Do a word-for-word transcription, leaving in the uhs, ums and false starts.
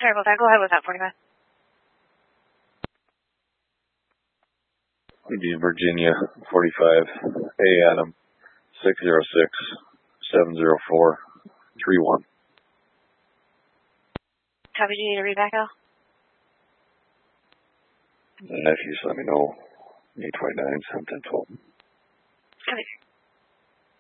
Sorry about that. Go ahead with that, forty-five. Virginia, forty-five, A Adam, six zero six, seven zero four, three one. Copy, do you need a read back, Al? And if you just let me know, eight twenty-nine, seven ten twelve.